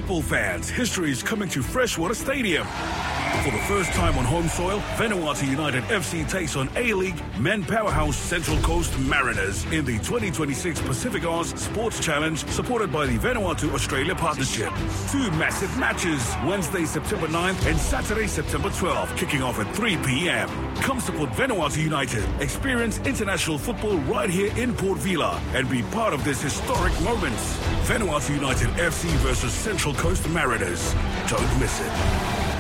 Football fans, history is coming to Freshwater Stadium. For the first time on home soil, Vanuatu United FC takes on A-League men powerhouse Central Coast Mariners in the 2026 Pacific Arts Sports Challenge, supported by the Vanuatu-Australia Partnership. Two massive matches, Wednesday, September 9th and Saturday, September 12th, kicking off at 3 p.m. Come support Vanuatu United, experience international football right here in Port Vila, and be part of this historic moment. Vanuatu United FC versus Central Coast Mariners. Don't miss it.